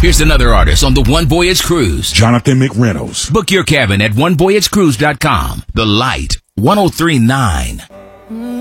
Here's another artist on the One Voyage Cruise. Jonathan McReynolds. Book your cabin at onevoyagecruise.com. The Light 103.9.